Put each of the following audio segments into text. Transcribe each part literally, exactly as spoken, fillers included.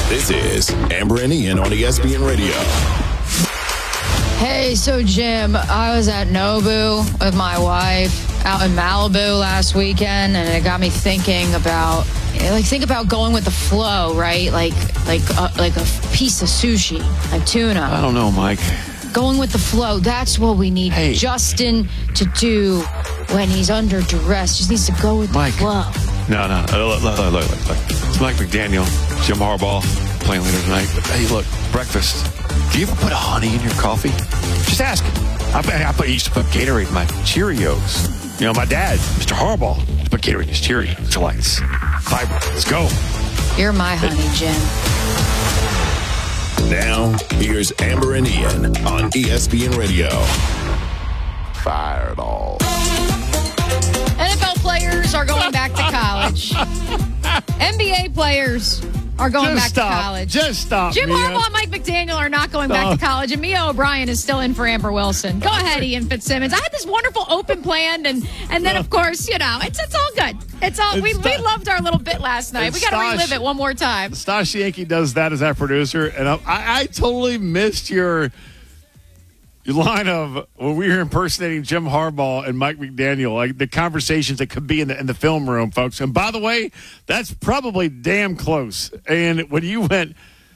This is Amber and Ian on E S P N Radio. Hey, so Jim, I was at Nobu with my wife out in Malibu last weekend, and it got me thinking about, like, think about going with the flow, right? Like, like, uh, like a piece of sushi, like tuna. I don't know, Mike. Going with the flow. That's what we need hey. Justin to do when he's under duress. Just needs to go with Mike. the flow. No, no. Look, look, look, look, look. It's Mike McDaniel, Jim Harbaugh playing later tonight. But hey, look, breakfast. Do you ever put honey in your coffee? Just ask. I, I, I used to put Gatorade in my Cheerios. You know, my dad, Mister Harbaugh, put Gatorade in his Cheerios. So like, it's fiber. Let's go. You're my honey, Jim. Now, here's Amber and Ian on E S P N Radio. Fire it all. N F L players are going back to college. N B A players are going Just back stop. to college. Just stop, Jim Mia. Harbaugh and Mike McDaniel are not going back Stop. to college, and Mia O'Brien is still in for Amber Wilson. Go ahead, Ian Fitzsimmons. I had this wonderful open planned, and and then, of course, you know, it's it's all good. It's all It's we, sta- we loved our little bit last night. It's We got to Stash. relive it one more time. Stash Yankee does that as our producer, and I, I, I totally missed your your line of when we were impersonating Jim Harbaugh and Mike McDaniel, like the conversations that could be in the in the film room, folks. And by the way, that's probably damn close. And when you went,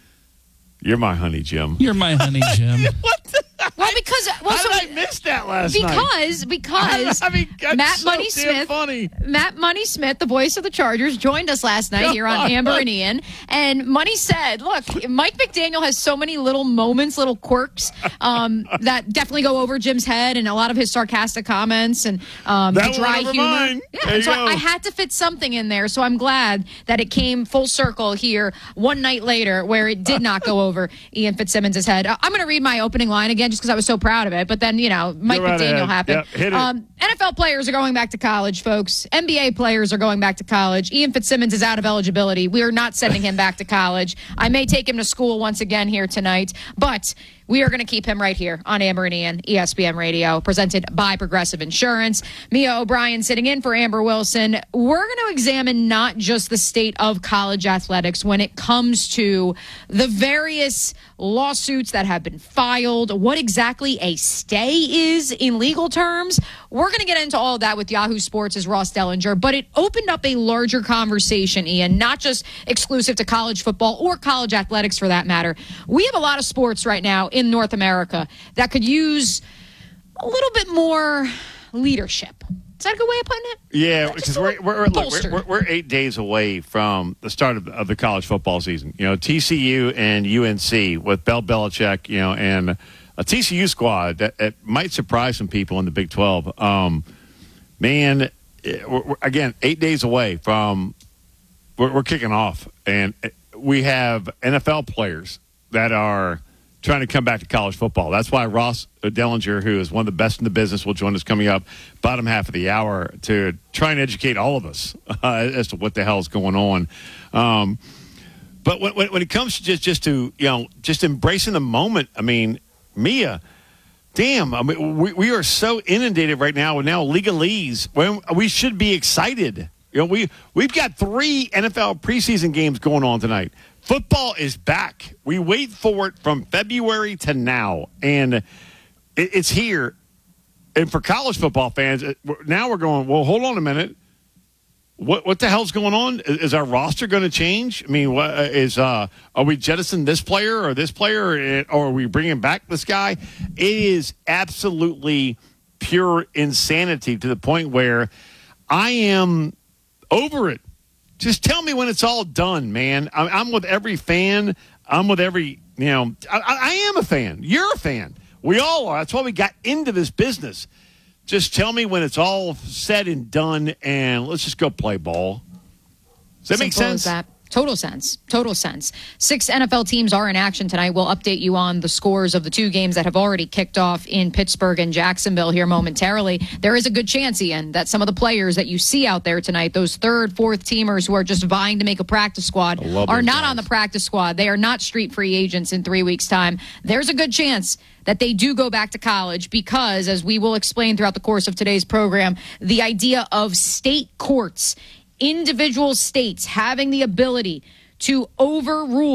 "You're my honey, Jim." You're my honey, Jim. What the? Well, because well, How so, did I miss that last night? because because I mean, that's Matt so Money damn Smith, funny. Matt Money Smith, the voice of the Chargers, joined us last night here on Amber and Ian. And Money said, "Look, Mike McDaniel has so many little moments, little quirks um, that definitely go over Jim's head, and a lot of his sarcastic comments and um, That the dry went over humor. mine. Yeah, There you so go. I, I had to fit something in there. So I'm glad that it came full circle here one night later, where it did not go over Ian Fitzsimmons' head. I'm going to read my opening line again, just because I was so proud of it. But then, you know, Mike Go right McDaniel ahead. happened. Yep, hit it. Um, N F L players are going back to college, folks. N B A players are going back to college. Ian Fitzsimmons is out of eligibility. We are not sending him back to college. I may take him to school once again here tonight, but we are going to keep him right here on Amber and Ian, E S P N Radio, presented by Progressive Insurance. Mia O'Brien sitting in for Amber Wilson. We're going to examine not just the state of college athletics when it comes to the various lawsuits that have been filed, what exactly a stay is in legal terms. We're going to get into all of that with Yahoo Sports' Ross Dellinger, but it opened up a larger conversation, Ian, not just exclusive to college football or college athletics for that matter. We have a lot of sports right now in North America that could use a little bit more leadership. Is that a good way of putting it? Yeah, Just because a we're little we're, look, bolstered. we're we're we're eight days away from the start of, of the college football season. You know, T C U and U N C with Bill Belichick. You know, and a T C U squad that, that might surprise some people in the Big twelve. Um, man, it- we're, we're, again, eight days away from we're, we're kicking off, and we have N F L players that are trying to come back to college football. That's why Ross Dellinger, who is one of the best in the business, will join us coming up bottom half of the hour to try and educate all of us uh, as to what the hell is going on. Um, but when, when, when it comes to just, just to, you know, just embracing the moment, I mean, Mia, damn, I mean, we, we are so inundated right now with now legalese when we should be excited. You know, we, we've got three N F L preseason games going on tonight. Football is back. We wait for it from February to now, and it, it's here. And for college football fans, it, now we're going, well, hold on a minute. What what the hell's going on? Is, is our roster going to change? I mean, what, is uh, are we jettisoning this player or this player, or are we bringing back this guy? It is absolutely pure insanity to the point where I am over it. Just tell me when it's all done, man. I'm, I'm with every fan. I'm with every, you know, I, I am a fan. You're a fan. We all are. That's why we got into this business. Just tell me when it's all said and done, and let's just go play ball. Does that make Simple sense? as that. Total sense. Total sense. Six N F L teams are in action tonight. We'll update you on the scores of the two games that have already kicked off in Pittsburgh and Jacksonville here momentarily. There is a good chance, Ian, that some of the players that you see out there tonight, those third, fourth teamers who are just vying to make a practice squad, are not guys. on the practice squad. They are not street free agents in three weeks' time. There's a good chance that they do go back to college because, as we will explain throughout the course of today's program, the idea of state courts, individual states having the ability to overrule